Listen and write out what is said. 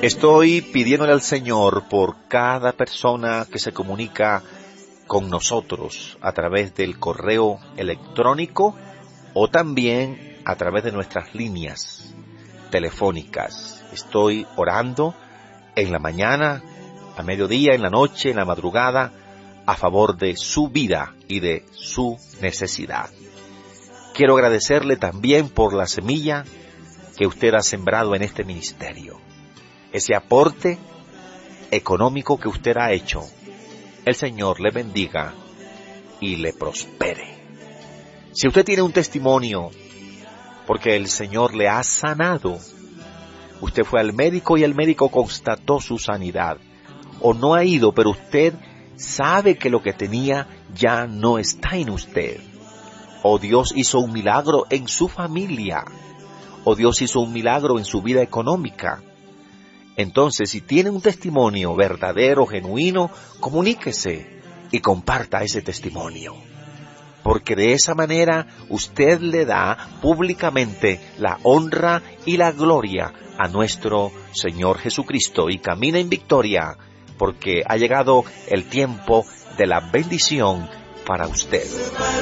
Estoy pidiéndole al Señor por cada persona que se comunica con nosotros a través del correo electrónico o también a través de nuestras líneas telefónicas. Estoy orando en la mañana, a mediodía, en la noche, en la madrugada, a favor de su vida y de su necesidad. Quiero agradecerle también por la semilla que usted ha sembrado en este ministerio. Ese aporte económico que usted ha hecho, el Señor le bendiga y le prospere. Si usted tiene un testimonio, porque el Señor le ha sanado, usted fue al médico y el médico constató su sanidad, o no ha ido, pero usted sabe que lo que tenía ya no está en usted, o Dios hizo un milagro en su familia, o Dios hizo un milagro en su vida económica. Entonces, si tiene un testimonio verdadero, genuino, comuníquese y comparta ese testimonio. Porque de esa manera usted le da públicamente la honra y la gloria a nuestro Señor Jesucristo y camina en victoria, porque ha llegado el tiempo de la bendición para usted.